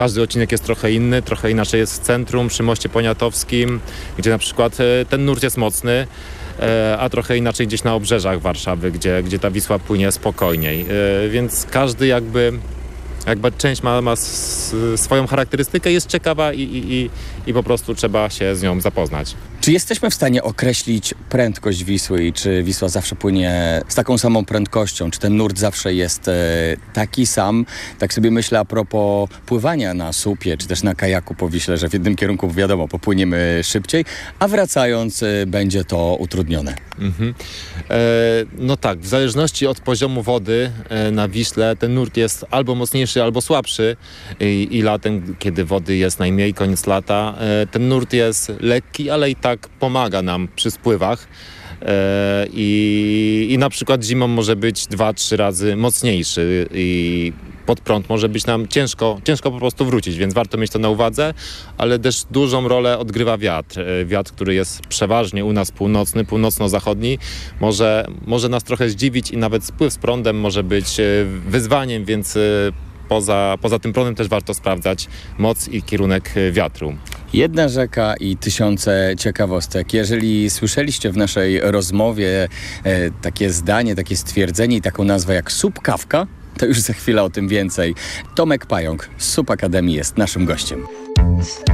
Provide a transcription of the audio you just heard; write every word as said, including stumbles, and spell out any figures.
Każdy odcinek jest trochę inny, trochę inaczej jest w centrum, przy moście poniatowskim, gdzie na przykład ten nurt jest mocny, a trochę inaczej gdzieś na obrzeżach Warszawy, gdzie, gdzie ta Wisła płynie spokojniej. Więc każdy jakby, jakby część ma, ma swoją charakterystykę, jest ciekawa i, i, i, i po prostu trzeba się z nią zapoznać. Czy jesteśmy w stanie określić prędkość Wisły i czy Wisła zawsze płynie z taką samą prędkością? Czy ten nurt zawsze jest e, taki sam? Tak sobie myślę a propos pływania na słupie, czy też na kajaku po Wiśle, że w jednym kierunku wiadomo, popłyniemy szybciej, a wracając e, będzie to utrudnione. Mhm. E, no tak, w zależności od poziomu wody e, na Wiśle ten nurt jest albo mocniejszy, albo słabszy i, i latem, kiedy wody jest najmniej, koniec lata, e, ten nurt jest lekki, ale i tak pomaga nam przy spływach e, i, i na przykład zimą może być dwa, trzy razy mocniejszy i pod prąd może być nam ciężko, ciężko po prostu wrócić, więc warto mieć to na uwadze, ale też dużą rolę odgrywa wiatr. E, wiatr, który jest przeważnie u nas północny, północno-zachodni, może, może nas trochę zdziwić i nawet spływ z prądem może być e, wyzwaniem, więc e, poza, poza tym prądem też warto sprawdzać moc i kierunek wiatru. Jedna rzeka i tysiące ciekawostek. Jeżeli słyszeliście w naszej rozmowie e, takie zdanie, takie stwierdzenie i taką nazwę jak Subkawka, to już za chwilę o tym więcej. Tomek Pająk z Subakademii jest naszym gościem.